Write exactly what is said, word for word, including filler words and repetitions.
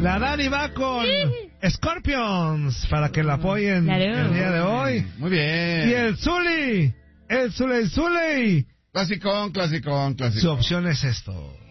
La Dani va con Scorpions para que la apoyen claro. el día de hoy. Muy bien. Y el Zuli, el Zuli, el Zuli. Clasicón, clasicón, clasicón. Su opción es esto.